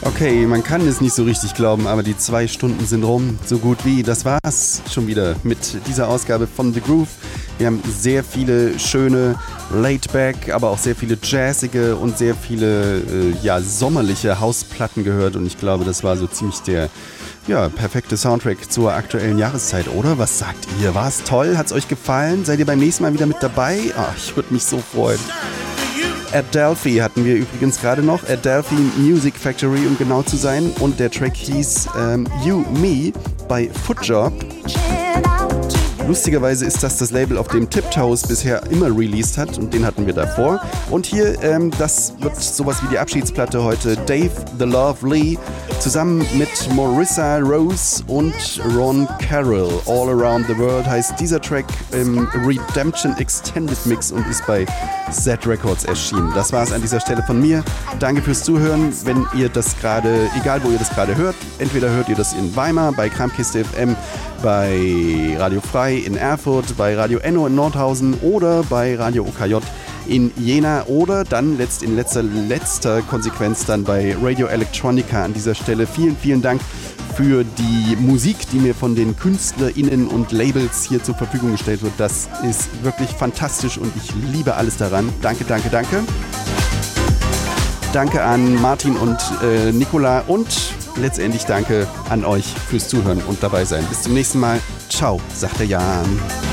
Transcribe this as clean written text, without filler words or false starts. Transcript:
Okay, man kann es nicht so richtig glauben, aber die 2 Stunden sind rum, so gut wie. Das war's schon wieder mit dieser Ausgabe von The Groove. Wir haben sehr viele schöne Laidback, aber auch sehr viele jazzige und sehr viele sommerliche Hausplatten gehört. Und ich glaube, das war so ziemlich der perfekte Soundtrack zur aktuellen Jahreszeit, oder? Was sagt ihr? War es toll? Hat es euch gefallen? Seid ihr beim nächsten Mal wieder mit dabei? Ich würde mich so freuen. Adelphi hatten wir übrigens gerade noch. Adelphi Music Factory, um genau zu sein. Und der Track hieß You Me bei Footjob. Lustigerweise ist das Label, auf dem Tiptoes bisher immer released hat, und den hatten wir davor. Und hier, das wird sowas wie die Abschiedsplatte heute. Dave the Lovely zusammen mit Marissa Rose und Ron Carroll. All Around the World heißt dieser Track im Redemption Extended Mix und ist bei Z Records erschienen. Das war es an dieser Stelle von mir. Danke fürs Zuhören. Wenn ihr das gerade, egal wo ihr das gerade hört, entweder hört ihr das in Weimar, bei Kramkiste FM, bei Radio Frei in Erfurt, bei Radio Enno in Nordhausen oder bei Radio OKJ in Jena oder dann in letzter Konsequenz dann bei Radio Electronica an dieser Stelle. Vielen, vielen Dank für die Musik, die mir von den KünstlerInnen und Labels hier zur Verfügung gestellt wird. Das ist wirklich fantastisch und ich liebe alles daran. Danke, danke, danke. Danke an Martin und Nicola und letztendlich danke an euch fürs Zuhören und dabei sein. Bis zum nächsten Mal. Ciao, sagt der Jan.